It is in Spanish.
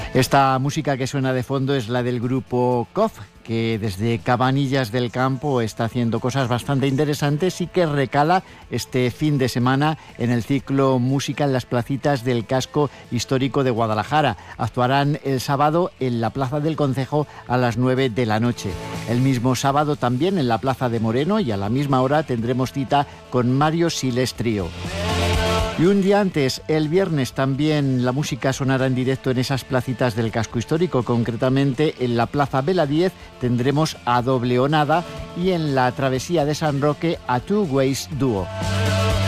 Esta música que suena de fondo es la del grupo KOF, que desde Cabanillas del Campo está haciendo cosas bastante interesantes y que recala este fin de semana en el ciclo Música en las Placitas del Casco Histórico de Guadalajara. Actuarán el sábado en la Plaza del Concejo a las 9 de la noche. El mismo sábado también en la Plaza de Moreno, y a la misma hora tendremos cita con Mario Silestrio. Y un día antes, el viernes, también la música sonará en directo en esas placitas del casco histórico. Concretamente en la Plaza Vela 10 tendremos a Doble o Nada y en la Travesía de San Roque a Two Ways Duo.